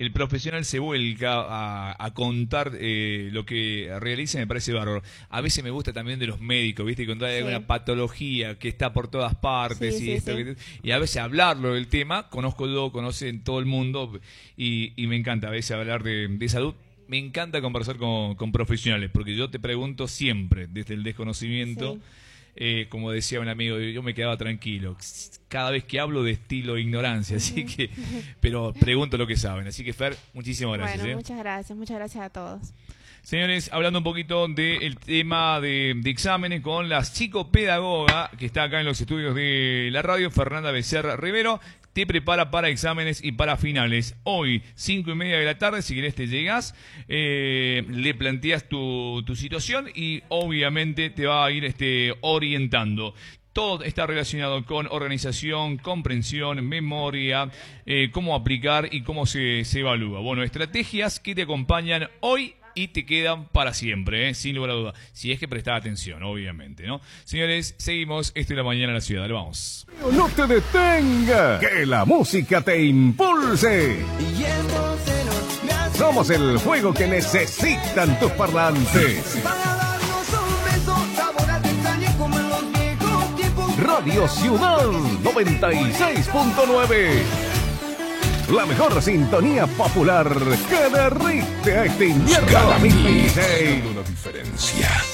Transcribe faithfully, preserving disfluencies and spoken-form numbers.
el profesional se vuelca a, a contar eh, lo que realiza, me parece bárbaro. A veces me gusta también de los médicos, ¿viste? Contar Sí. alguna patología que está por todas partes Sí, y sí, esto. sí. Que- y a veces hablarlo del tema, conozco yo, conocen todo el mundo y, y me encanta a veces hablar de, de salud. Me encanta conversar con, con profesionales, porque yo te pregunto siempre, desde el desconocimiento. Sí. Eh, como decía un amigo, yo me quedaba tranquilo cada vez que hablo de estilo e ignorancia, así que, pero pregunto lo que saben. Así que, Fer, muchísimas gracias. Bueno, ¿eh? muchas gracias, muchas gracias a todos. Señores, hablando un poquito del tema de, de exámenes con la psicopedagoga que está acá en los estudios de la radio, Fernanda Becerra Rivero, te prepara para exámenes y para finales. Hoy, cinco y media de la tarde, si querés te llegás, eh, le planteas tu, tu situación y obviamente te va a ir este, orientando. Todo está relacionado con organización, comprensión, memoria, eh, cómo aplicar y cómo se, se evalúa. Bueno, estrategias que te acompañan hoy y te quedan para siempre, ¿eh? Sin lugar a duda. Si es que prestás atención, obviamente, ¿no? Señores, seguimos. Esto es La Mañana en la Ciudad. Dale, vamos. No te detenga, que la música te impulse. Somos el juego que necesitan tus parlantes. Radio Ciudad noventa y seis punto nueve. La mejor sintonía popular que derrite a este invierno dos mil veintiséis. Una diferencia.